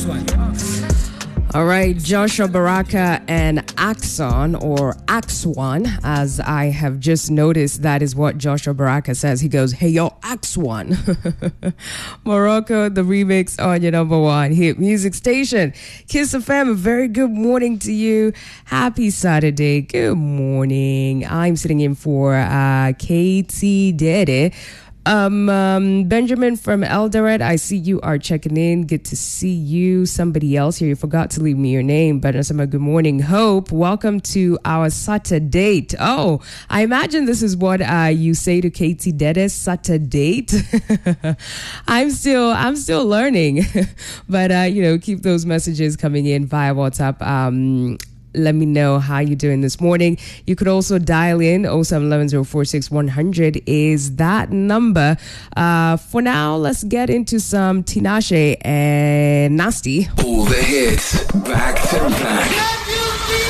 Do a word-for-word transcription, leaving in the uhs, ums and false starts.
All right, Joshua Baraka and Axon, or Axwan, as I have just noticed, that is what Joshua Baraka says. He goes, hey, yo, Axwan. Morocco, the remix on your number one hit music station. Kiss F M, a very good morning to you. Happy Saturday. Good morning. I'm sitting in for uh, Katie Dede. Um, um, Benjamin from Eldoret, I see you are checking in. Good to see you. Somebody else here, you forgot to leave me your name, but good morning. Hope, welcome to our Saturday. Oh, I imagine this is what uh, you say to Katie Dede, Saturday. I'm still, I'm still learning, but uh, you know, keep those messages coming in via WhatsApp. Um, Let me know how you're doing this morning. You could also dial in. oh seven one one, oh four six, one hundred is that number. Uh, for now, let's get into some Tinashe and Nasty. All the hits, back to back.